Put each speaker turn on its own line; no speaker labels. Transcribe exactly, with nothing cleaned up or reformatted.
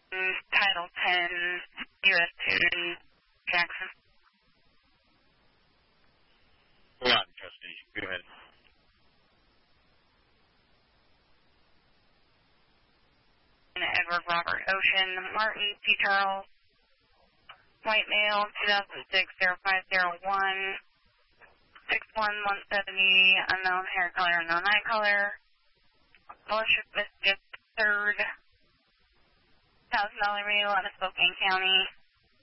Title ten, U S two, Jackson.
Latin custody. Go ahead.
Edward Robert Ocean, Martin P. Charles, white male, two thousand six oh five oh one, six one one seventy, unknown hair color, unknown eye color, fellowship Michigan, third, one thousand dollar meal out of Spokane County.